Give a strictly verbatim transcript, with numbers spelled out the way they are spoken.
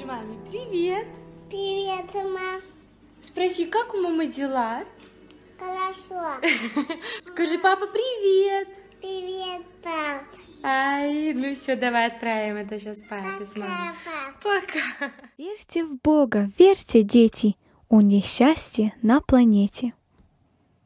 Скажи маме привет. Привет, мам. Спроси, как у мамы дела? Хорошо. Скажи, папа привет. Привет, пап. Ай, ну все, давай отправим это сейчас папе с мамой. Пока, пап. Пока. Верьте в Бога, верьте, дети, Он есть счастье на планете.